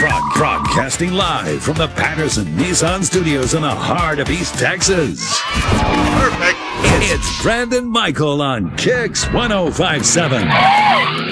Broadcasting live from the Patterson Nissan Studios in the heart of East Texas. Perfect. It's Brandon Michael on Kicks 105.7.